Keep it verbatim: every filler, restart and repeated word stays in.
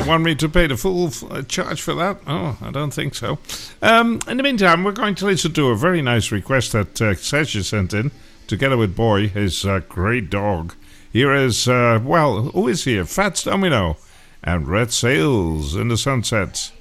you want me to pay the full f- uh, charge for that? Oh, I don't think so. Um, in the meantime, we're going to listen to a very nice request that uh, Sergio sent in, together with Boy, his uh, great dog. Here is, uh, well, who is here? Fats Domino and Red Sails in the Sunset.